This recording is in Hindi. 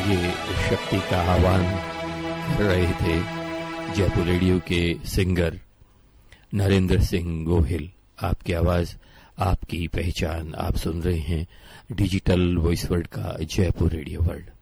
ये शक्ति का आह्वान कर रहे थे जयपुर रेडियो के सिंगर नरेंद्र सिंह गोहिल। आपकी आवाज, आपकी पहचान। आप सुन रहे हैं डिजिटल वॉइस वर्ल्ड का जयपुर रेडियो वर्ल्ड।